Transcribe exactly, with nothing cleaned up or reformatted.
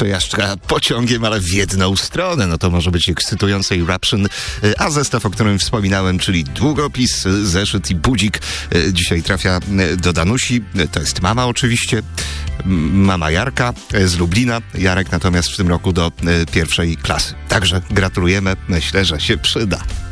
przejażdżka pociągiem, ale w jedną stronę. No to może być ekscytujące Eruption, a zestaw, o którym wspominałem, czyli długopis, zeszyt i budzik, dzisiaj trafia do Danusi. To jest mama oczywiście, mama Jarka z Lublina. Jarek natomiast w tym roku do pierwszej klasy. Także gratulujemy, myślę, że się przyda.